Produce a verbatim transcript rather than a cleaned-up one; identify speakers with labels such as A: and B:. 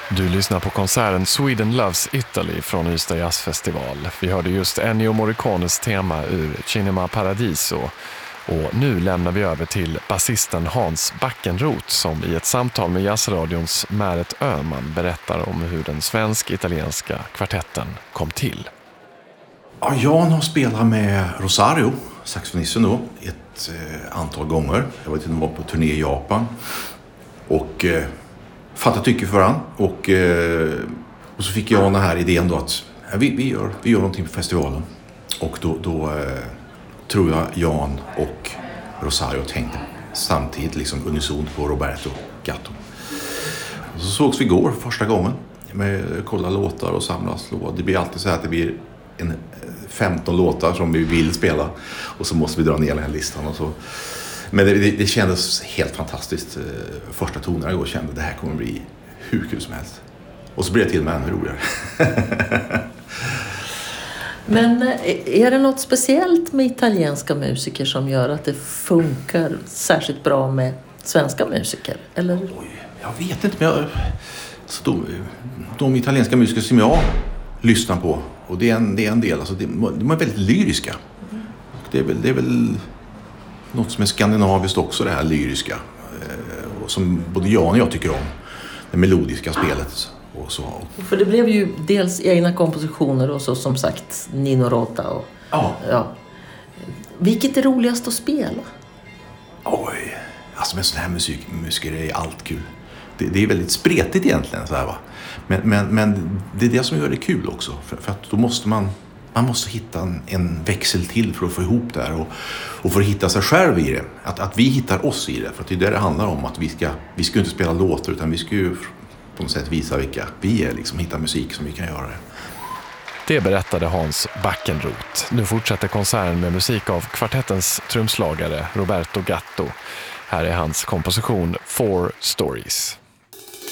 A: Du lyssnar på konserten Sweden Loves Italy från Ystad Jazzfestival. Vi hörde just Ennio Morricones tema ur Cinema Paradiso. Och nu lämnar vi över till basisten Hans Backenroth som i ett samtal med Jazzradions Märet Öhman berättar om hur den svensk-italienska kvartetten kom till.
B: Ja, Jan har spelat med Rosario, saxofonisten då, ett eh, antal gånger. Jag vet inte om han var på turné i Japan. Och eh, fattade tycke för han. Och, eh, och så fick jag den här idén då att ja, vi, vi, gör, vi gör någonting på festivalen. Och då, då eh, tror jag Jan och Rosario tänkte samtidigt liksom unisont på Roberto Gatto. Och så sågs vi igår första gången med kolla låtar och samlas. Det blir alltid så här att det blir en femton låtar som vi vill spela och så måste vi dra ner den här listan och så. Men det, det, det kändes helt fantastiskt. Första tonerna igår kände det här kommer bli hur kul som helst. Och så blir det till med ännu roligare.
C: Men är det något speciellt med italienska musiker som gör att det funkar särskilt bra med svenska musiker? Eller?
B: Oj, jag vet inte, men jag, så de, de italienska musiker som jag lyssnar på, och det är en, det är en del, alltså det, de är väldigt lyriska. Mm. Det, är väl, det är väl något som är skandinaviskt också, det här lyriska. Eh, och som både jag och jag tycker om. Det melodiska spelet. Och så.
C: För det blev ju dels egna kompositioner och så som sagt Nino Rota. Och,
B: ja.
C: ja. Vilket är roligast att spela?
B: Oj, alltså med sån här musik, musiker är allt kul. Det, det är väldigt spretigt egentligen så här, va. Men, men, men det är det som gör det kul också. För, för att då måste man, man måste hitta en, en växel till för att få ihop det här. Och, och för att hitta sig själv i det. Att, att vi hittar oss i det. För att det är det det handlar om. Att vi ska, vi ska inte spela låtar utan vi ska ju på något sätt visa vilka vi är. Liksom hitta musik som vi kan göra det.
A: Det berättade Hans Backenroth. Nu fortsätter konserten med musik av kvartettens trumslagare Roberto Gatto. Här är hans komposition Four Stories.